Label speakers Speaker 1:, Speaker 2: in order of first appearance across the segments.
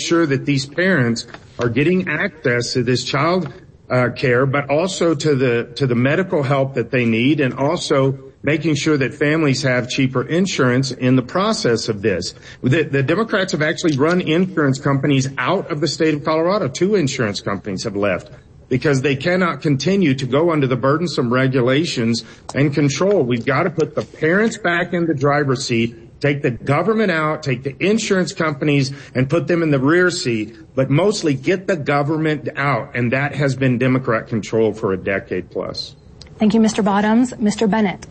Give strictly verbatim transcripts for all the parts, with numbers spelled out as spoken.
Speaker 1: sure that these parents are getting access to this child uh, care, but also to the to the medical help that they need, and also making sure that families have cheaper insurance in the process of this. The, the Democrats have actually run insurance companies out of the state of Colorado. Two insurance companies have left because they cannot continue to go under the burdensome regulations and control. We've got to put the parents back in the driver's seat, take the government out, take the insurance companies and put them in the rear seat, but mostly get the government out. And that has been Democrat control for a decade plus.
Speaker 2: Thank you, Mister Bottoms. Mister Bennet.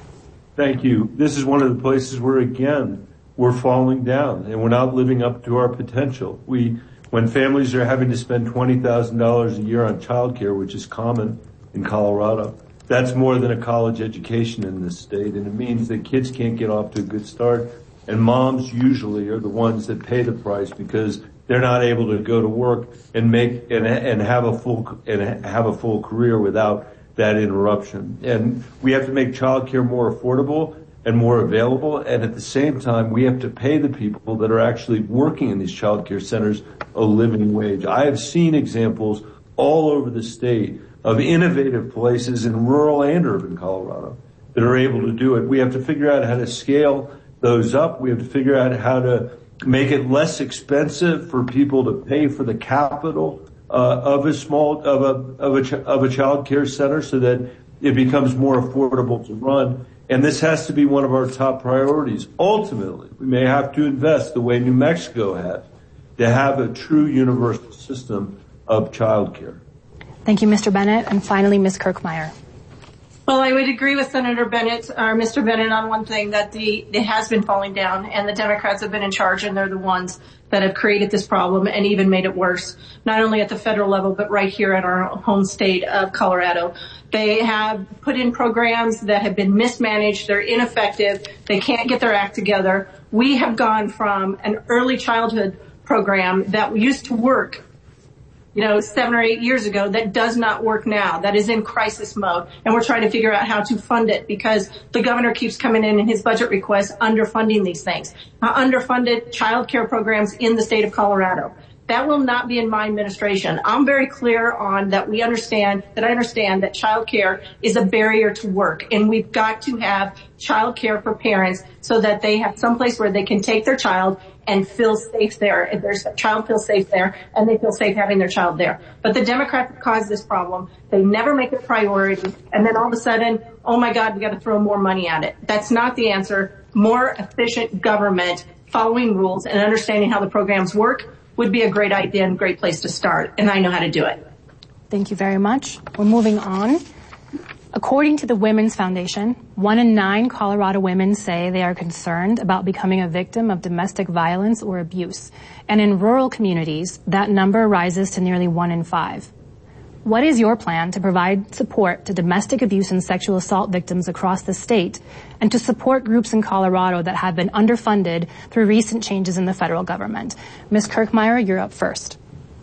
Speaker 3: Thank you. This is one of the places where, again, we're falling down and we're not living up to our potential. We, when families are having to spend twenty thousand dollars a year on childcare, which is common in Colorado, that's more than a college education in this state, and it means that kids can't get off to a good start, and moms usually are the ones that pay the price because they're not able to go to work and make and, and have a full and have a full career without that interruption. And we have to make childcare more affordable and more available. And at the same time, we have to pay the people that are actually working in these childcare centers a living wage. I have seen examples all over the state of innovative places in rural and urban Colorado that are able to do it. We have to figure out how to scale those up. We have to figure out how to make it less expensive for people to pay for the capital Uh, of a small, of a, of a, ch- of a child care center so that it becomes more affordable to run. And this has to be one of our top priorities. Ultimately, we may have to invest the way New Mexico has to have a true universal system of child care.
Speaker 2: Thank you, Mister Bennet. And finally, Miz Kirkmeyer.
Speaker 4: Well, I would agree with Senator Bennett, or Mister Bennett, on one thing, that the, it has been falling down, and the Democrats have been in charge, and they're the ones that have created this problem and even made it worse, not only at the federal level, but right here in our home state of Colorado. They have put in programs that have been mismanaged. They're ineffective. They can't get their act together. We have gone from an early childhood program that used to work, you know, seven or eight years ago, that does not work now, that is in crisis mode. And we're trying to figure out how to fund it because the governor keeps coming in in his budget requests underfunding these things. Uh, underfunded child care programs in the state of Colorado. That will not be in my administration. I'm very clear on that we understand, that I understand that child care is a barrier to work, and we've got to have child care for parents so that they have someplace where they can take their child and feel safe there. If their child feels safe there, and they feel safe having their child there. But the Democrats caused this problem. They never make it a priority, and then all of a sudden, oh my God, we got to throw more money at it. That's not the answer. More efficient government, following rules, and understanding how the programs work would be a great idea and a great place to start, and I know how to do it.
Speaker 2: Thank you very much. We're moving on. According to the Women's Foundation, one in nine Colorado women say they are concerned about becoming a victim of domestic violence or abuse. And in rural communities, that number rises to nearly one in five. What is your plan to provide support to domestic abuse and sexual assault victims across the state and to support groups in Colorado that have been underfunded through recent changes in the federal government? Miz Kirkmeyer, you're up first.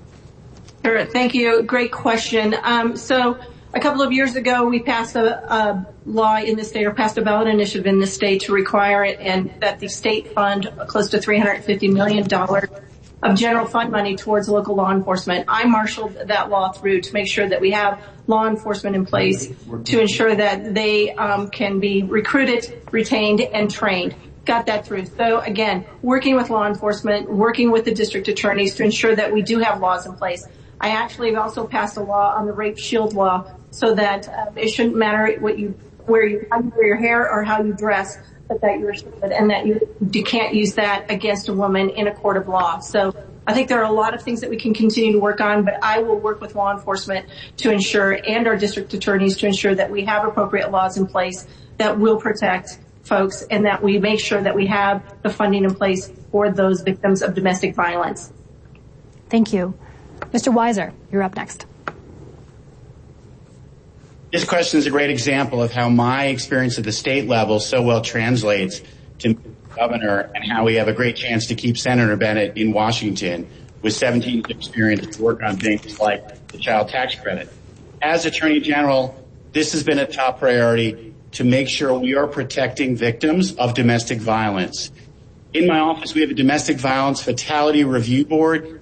Speaker 4: Sure. Thank you. Great question. Um, so a couple of years ago, we passed a, a law in the state, or passed a ballot initiative in the state to require it, and that the state fund close to three hundred fifty million dollars of general fund money towards local law enforcement. I marshaled that law through to make sure that we have law enforcement in place to ensure that they um, can be recruited, retained, and trained. Got that through. So again, working with law enforcement, working with the district attorneys to ensure that we do have laws in place. I actually have also passed a law on the rape shield law so that uh, it shouldn't matter what you, where you, how you wear your hair or how you dress, but that you're shielded, and that you, you can't use that against a woman in a court of law. So I think there are a lot of things that we can continue to work on, but I will work with law enforcement to ensure, and our district attorneys to ensure, that we have appropriate laws in place that will protect folks, and that we make sure that we have the funding in place for those victims of domestic violence.
Speaker 2: Thank you. Mister Weiser, you're up next.
Speaker 5: This question is a great example of how my experience at the state level so well translates to the governor, and how we have a great chance to keep Senator Bennet in Washington with seventeen years experience to work on things like the child tax credit. As Attorney General, this has been a top priority to make sure we are protecting victims of domestic violence. In my office, we have a domestic violence fatality review board